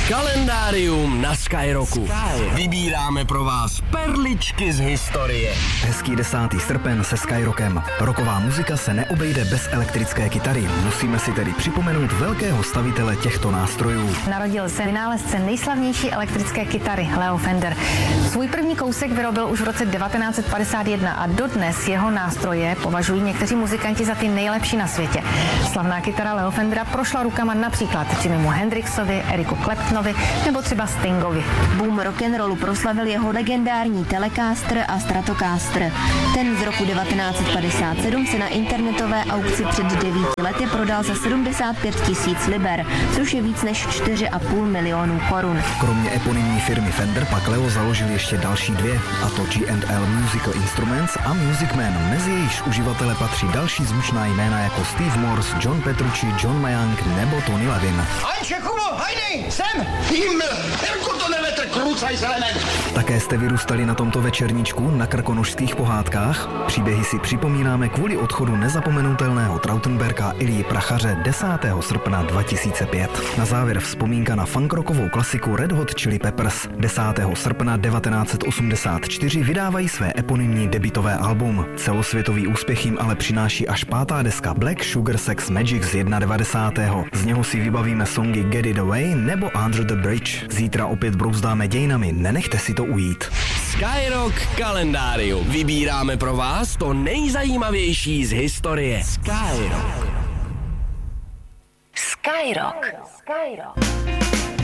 Kalendárium na Skyrocku. Vybíráme pro vás perličky z historie. Hezký 10. srpen se Skyrockem. Rocková muzika se neobejde bez elektrické kytary. Musíme si tedy připomenout velkého stavitele těchto nástrojů. Narodil se vynálezce nejslavnější elektrické kytary Leo Fender. Svůj první kousek vyrobil už v roce 1951 a dodnes jeho nástroje považují někteří muzikanti za ty nejlepší na světě. Slavná kytara Leo Fendera prošla rukama například Jimimu Hendrixovi, Eriku Claptonovi nebo třeba Stingovi. Boom rock'n'rollu proslavil jeho legendární Telecaster a Stratocaster. Ten z roku 1957 se na internetové aukci před 9 lety prodal za 75 000 liber, což je víc než 4,5 milionu korun. Kromě eponymní firmy Fender pak Leo založil ještě další dvě, a to G&L Musical Instruments a Music Man, mezi jejichž uživatele patří další zvučná jména jako Steve Morse, John Petrucci, John Mayang nebo Tony Levin. Také jste vyrůstali na tomto večerníčku na krkonošských pohádkách? Příběhy si připomínáme kvůli odchodu nezapomenutelného Trautenberga Ilji Prachaře 10. srpna 2005. Na závěr vzpomínka na funkrockovou klasiku Red Hot Chili Peppers. 10. srpna 1984 vydávají své eponymní debutové album. Celosvětový úspěch jim ale přináší až 5. deska Black Sugar Sex Magik z 91. Z něho si vybavíme songy Get It Away nebo Under the Bridge. Zítra opět brouzdáme dějinami, nenechte si to ujít. Skyrock kalendárium. Vybíráme pro vás to nejzajímavější z historie. Skyrock. Skyrock.